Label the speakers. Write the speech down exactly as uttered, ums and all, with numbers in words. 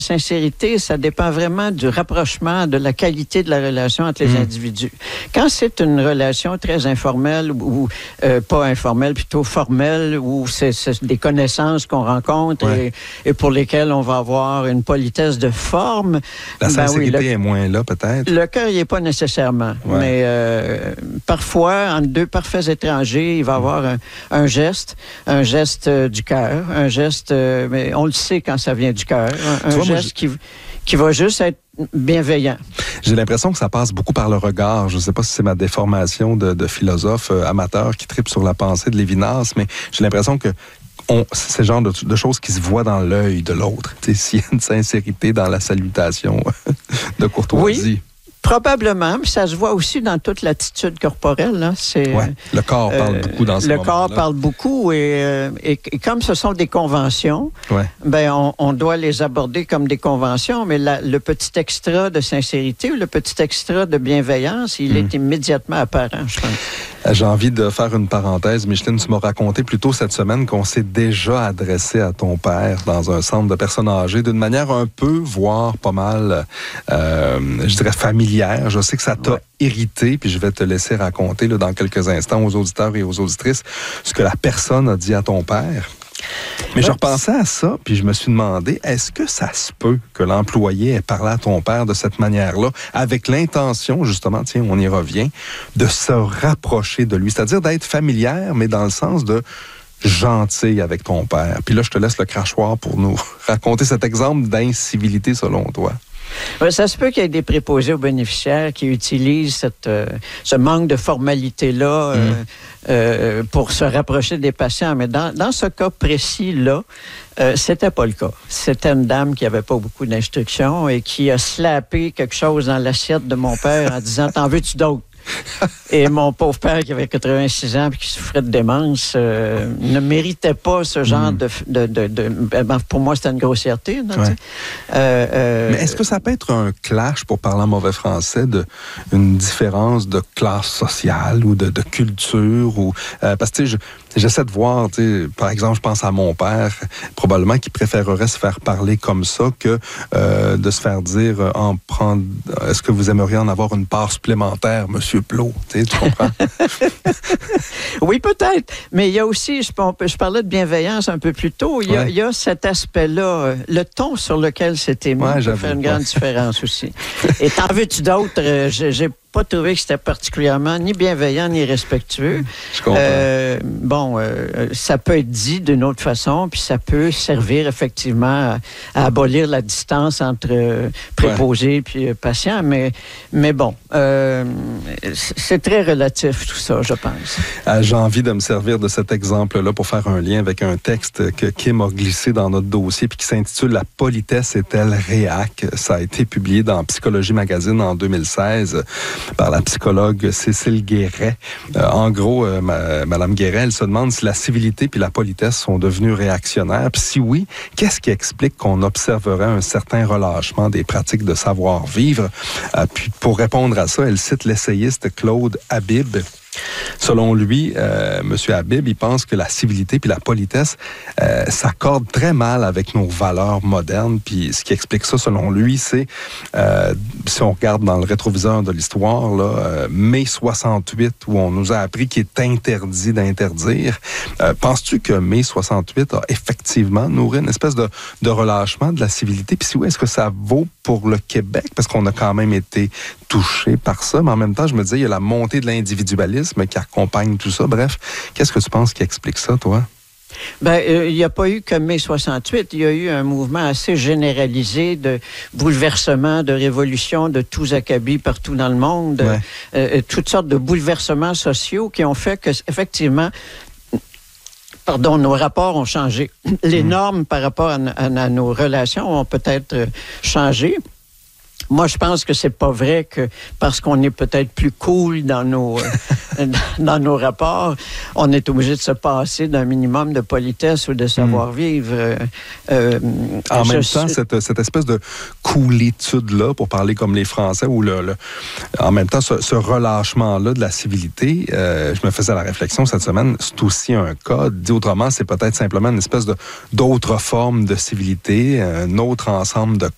Speaker 1: sincérité, ça dépend vraiment du rapprochement, de la qualité de la relation entre les mmh. individus. Quand c'est une relation très informelle ou euh, pas informelle, plutôt formelle, où c'est, c'est des connaissances qu'on rencontre ouais. et, et pour lesquelles on va avoir une politesse de forme.
Speaker 2: La sincérité
Speaker 1: ben oui, le,
Speaker 2: est moins là, peut-être?
Speaker 1: Le cœur, il n'est pas nécessairement. Ouais. Mais euh, parfois, entre deux parfaits étrangers, il va y avoir un, un geste, un geste euh, du cœur, un geste, euh, mais on le sait quand ça vient du cœur, un, un geste Qui, qui va juste être bienveillant.
Speaker 2: J'ai l'impression que ça passe beaucoup par le regard. Je ne sais pas si c'est ma déformation de, de philosophe euh, amateur qui tripe sur la pensée de Lévinas, mais j'ai l'impression que on, c'est le genre de, de choses qui se voient dans l'œil de l'autre. S'il y a une sincérité dans la salutation de courtoisie.
Speaker 1: Oui. Probablement, mais ça se voit aussi dans toute l'attitude corporelle. Là. C'est,
Speaker 2: ouais, le corps parle euh, beaucoup dans ce moment-là.
Speaker 1: Le corps parle beaucoup et, euh, et, et comme ce sont des conventions,
Speaker 2: ouais.
Speaker 1: ben on, on doit les aborder comme des conventions, mais la, le petit extra de sincérité ou le petit extra de bienveillance, il mmh. est immédiatement apparent, je pense.
Speaker 2: J'ai envie de faire une parenthèse. Micheline, tu m'as raconté plus tôt cette semaine qu'on s'est déjà adressé à ton père dans un centre de personnes âgées d'une manière un peu, voire pas mal, euh, je dirais familière. Je sais que ça t'a ouais. irrité, puis je vais te laisser raconter là, dans quelques instants aux auditeurs et aux auditrices ce que la personne a dit à ton père. Mais ouais. je repensais à ça, puis je me suis demandé, est-ce que ça se peut que l'employé ait parlé à ton père de cette manière-là, avec l'intention, justement, tiens, on y revient, de se rapprocher de lui, c'est-à-dire d'être familière, mais dans le sens de gentil avec ton père. Puis là, je te laisse le crachoir pour nous raconter cet exemple d'incivilité selon toi.
Speaker 1: Ouais, ça se peut qu'il y ait des préposés aux bénéficiaires qui utilisent cette, euh, ce manque de formalité-là euh, mmh. euh, pour se rapprocher des patients. Mais dans, dans ce cas précis-là, euh, c'était pas le cas. C'était une dame qui avait pas beaucoup d'instructions et qui a slappé quelque chose dans l'assiette de mon père en disant « T'en veux-tu d'autres? » Et mon pauvre père qui avait quatre-vingt-six ans et qui souffrait de démence euh, ne méritait pas ce genre mmh. de, de, de, de... Ben, pour moi, c'était une grossièreté. Non,
Speaker 2: ouais.
Speaker 1: euh, euh,
Speaker 2: Mais est-ce que ça peut être un clash, pour parler en mauvais français, de une différence de classe sociale ou de, de culture? Ou, euh, parce que tu sais, j'essaie de voir, tu sais, par exemple, je pense à mon père, probablement qui préférerait se faire parler comme ça que euh, de se faire dire euh, en prendre, est-ce que vous aimeriez en avoir une part supplémentaire, Monsieur Plot? Tu sais, tu comprends?
Speaker 1: Oui, peut-être. Mais il y a aussi, je, je parlais de bienveillance un peu plus tôt, il y a,
Speaker 2: ouais.
Speaker 1: il y a cet aspect-là, le ton sur lequel c'est émis
Speaker 2: ouais,
Speaker 1: peut faire une grande ouais. différence aussi. Et t'en veux-tu d'autres? Euh, j'ai, j'ai pas trouvé que c'était particulièrement ni bienveillant ni respectueux.
Speaker 2: Je comprends.
Speaker 1: Euh, bon, euh, ça peut être dit d'une autre façon, puis ça peut servir effectivement à, à abolir la distance entre euh, préposé ouais. puis euh, patient, mais, mais bon, euh, c'est très relatif tout ça, je pense.
Speaker 2: Euh, j'ai envie de me servir de cet exemple-là pour faire un lien avec un texte que Kim a glissé dans notre dossier puis qui s'intitule « La politesse est-elle réac ». Ça a été publié dans Psychologie Magazine en deux mille seize par la psychologue Cécile Guéret. Euh, en gros, euh, ma, Mme Guéret, elle se demande si la civilité puis la politesse sont devenues réactionnaires. Puis si oui, qu'est-ce qui explique qu'on observerait un certain relâchement des pratiques de savoir-vivre? Euh, puis pour répondre à ça, elle cite l'essayiste Claude Habib. Selon lui, euh, M. Habib, il pense que la civilité puis la politesse euh, s'accordent très mal avec nos valeurs modernes. Puis ce qui explique ça, selon lui, c'est, euh, si on regarde dans le rétroviseur de l'histoire, là, euh, mai soixante-huit, où on nous a appris qu'il est interdit d'interdire. Euh, penses-tu que mai soixante-huit a effectivement nourri une espèce de, de relâchement de la civilité? Puis si oui, est-ce que ça vaut pour le Québec? Parce qu'on a quand même été touché par ça. Mais en même temps, je me disais, il y a la montée de l'individualisme qui accompagne tout ça. Bref, qu'est-ce que tu penses qui explique ça, toi?
Speaker 1: Bien, euh, il n'y a pas eu que mai soixante-huit. Il y a eu un mouvement assez généralisé de bouleversement, de révolution, de tous acabits partout dans le monde. Ouais. Euh, toutes sortes de bouleversements sociaux qui ont fait que, effectivement, pardon, nos rapports ont changé. Les mmh. normes par rapport à, à, à nos relations ont peut-être changé. Moi, je pense que c'est pas vrai que parce qu'on est peut-être plus cool dans nos euh, dans nos rapports, on est obligé de se passer d'un minimum de politesse ou de savoir-vivre. Euh, euh,
Speaker 2: en même temps, suis... cette, cette espèce de coolitude-là, pour parler comme les Français, ou le, le en même temps, ce, ce relâchement-là de la civilité, euh, je me faisais la réflexion cette semaine, c'est aussi un cas. Dit autrement, c'est peut-être simplement une espèce de d'autres formes de civilité, un autre ensemble de